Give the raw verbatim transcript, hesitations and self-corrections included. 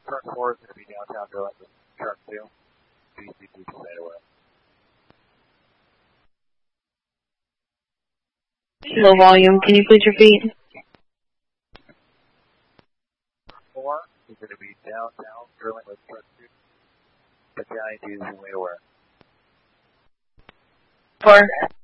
Truck four is going to be downtown drilling with truck two. B C two to stay away. Low volume, can you please repeat? Four is going to be downtown drilling with truck two. Battalion two is way aware. Four.